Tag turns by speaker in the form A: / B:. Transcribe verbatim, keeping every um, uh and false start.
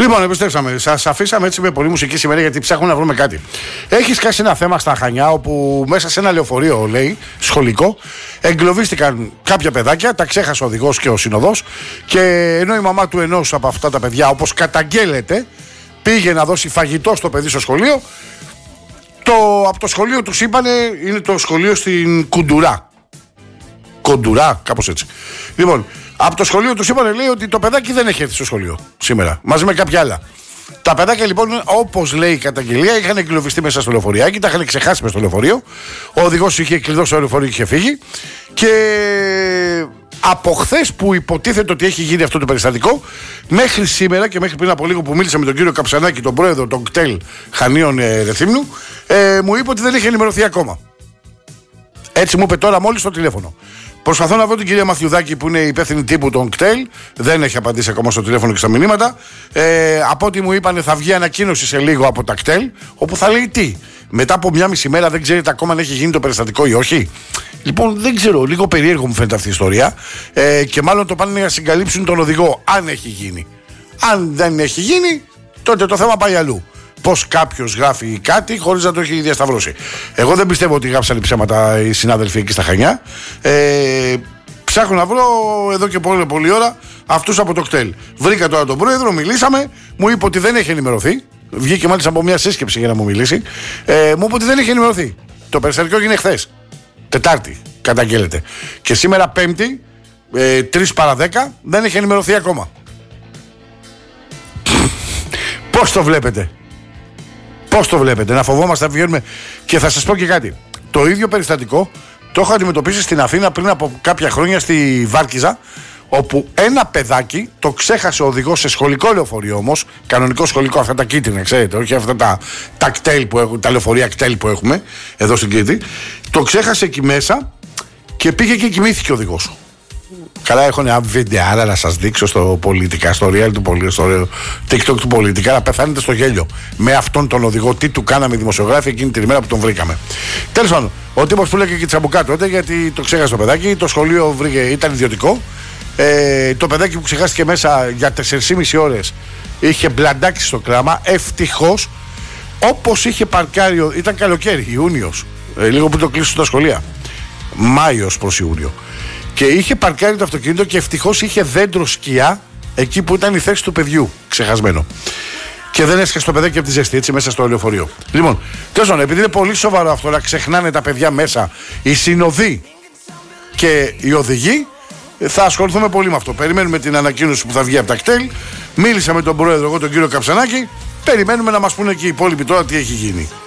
A: Λοιπόν, επιστρέψαμε. Σας αφήσαμε έτσι με πολύ μουσική σήμερα γιατί ψάχνουμε να βρούμε κάτι. Έχει σκάσει ένα θέμα στα Χανιά όπου μέσα σε ένα λεωφορείο, λέει, σχολικό, εγκλωβίστηκαν κάποια παιδάκια, τα ξέχασε ο οδηγός και ο συνοδός. Και ενώ η μαμά του ενός από αυτά τα παιδιά, όπως καταγγέλλεται, πήγε να δώσει φαγητό στο παιδί στο σχολείο, το, από το σχολείο τους είπανε, είναι το σχολείο στην Κουντουρά. Κοντουρά, κάπως έτσι. Λοιπόν, από το σχολείο τους είπανε, λέει, ότι το παιδάκι δεν έχει έρθει στο σχολείο σήμερα, μαζί με κάποια άλλα. Τα παιδάκια λοιπόν, όπως λέει η καταγγελία, είχαν εγκλωβιστεί μέσα στο λεωφοριάκι, τα είχαν ξεχάσει μέσα στο λεωφορείο. Ο οδηγός είχε κλειδώσει το λεωφορείο και είχε φύγει. Και από χθες που υποτίθεται ότι έχει γίνει αυτό το περιστατικό, μέχρι σήμερα και μέχρι πριν από λίγο που μίλησα με τον κύριο Καψανάκη, τον πρόεδρο των κτέλ Χανίων ε, Ρεθύμνου, ε, μου είπε ότι δεν έχει ενημερωθεί ακόμα. Έτσι μου είπε τώρα μόλις στο τηλέφωνο. Προσπαθώ να βρω την κυρία Μαθιουδάκη που είναι υπεύθυνη τύπου των κτέλ. Δεν έχει απαντήσει ακόμα στο τηλέφωνο και στα μηνύματα. Ε, από ό,τι μου είπανε θα βγει ανακοίνωση σε λίγο από τα κτέλ, όπου θα λέει τι. Μετά από μια μισή μέρα δεν ξέρετε ακόμα αν έχει γίνει το περιστατικό ή όχι. Λοιπόν, δεν ξέρω, λίγο περίεργο μου φαίνεται αυτή η ιστορία. Ε, και μάλλον το πάνε να συγκαλύψουν τον οδηγό, αν έχει γίνει. Αν δεν έχει γίνει, τότε το θέμα πάει αλλού. Πώς κάποιος γράφει κάτι χωρίς να το έχει διασταυρώσει. Εγώ δεν πιστεύω ότι γράψαν ψέματα οι συνάδελφοι εκεί στα Χανιά. Ε, ψάχνω να βρω εδώ και πολύ, πολύ ώρα αυτούς από το κτέλ. Βρήκα τώρα τον πρόεδρο, μιλήσαμε, μου είπε ότι δεν έχει ενημερωθεί. Βγήκε μάλιστα από μια σύσκεψη για να μου μιλήσει. Ε, μου είπε ότι δεν έχει ενημερωθεί. Το περιστατικό έγινε χθες. Τετάρτη, καταγγέλλεται. Και σήμερα Πέμπτη, ε, τρεις παρά δέκα, δεν έχει ενημερωθεί ακόμα. Πώς το βλέπετε? Πώς το βλέπετε? Να φοβόμαστε να βγαίνουμε? Και θα σας πω και κάτι. Το ίδιο περιστατικό το έχω αντιμετωπίσει στην Αθήνα πριν από κάποια χρόνια στη Βάρκιζα, όπου ένα παιδάκι το ξέχασε ο οδηγός σε σχολικό λεωφορείο όμως, κανονικό σχολικό, αυτά τα κίτρινα, ξέρετε, όχι αυτά τα, τα κτέλ που έχουμε, τα λεωφορεία κτέλ που έχουμε εδώ στην Κρήτη. Το ξέχασε εκεί μέσα και πήγε και κοιμήθηκε ο οδηγός. Καλά, έχω ένα βιντεάρα να σας δείξω στο πολιτικά, στο real του πολιτικά, στο TikTok του πολιτικά, να πεθάνετε στο γέλιο. Με αυτόν τον οδηγό, τι του κάναμε οι δημοσιογράφοι εκείνη την ημέρα που τον βρήκαμε. Τέλος πάντων, ο τύπος που λέγε και τσαμπουκά τότε, γιατί το ξέχασε το παιδάκι, το σχολείο βρήκε, ήταν ιδιωτικό. Ε, το παιδάκι που ξεχάστηκε μέσα για τέσσερις και μισή ώρες είχε μπλαντάξει στο κλάμα. Ευτυχώς, όπως είχε παρκάρει, ήταν καλοκαίρι, Ιούνιος, ε, λίγο που το κλείσουν τα σχολεία. Μάιος προς Ιούνιο. Και είχε παρκάρει το αυτοκίνητο και ευτυχώς είχε δέντρο σκιά εκεί που ήταν η θέση του παιδιού, ξεχασμένο. Και δεν έσχασε το παιδάκι από τη ζέστη, έτσι, μέσα στο λεωφορείο. Λοιπόν, τέλος πάντων, επειδή είναι πολύ σοβαρό αυτό να ξεχνάνε τα παιδιά μέσα, οι συνοδοί και οι οδηγοί, θα ασχοληθούμε πολύ με αυτό. Περιμένουμε την ανακοίνωση που θα βγει από τα κτέλ. Μίλησα με τον πρόεδρο, εγώ τον κύριο Καψανάκη. Περιμένουμε να μας πούνε και οι υπόλοιποι τώρα τι έχει γίνει.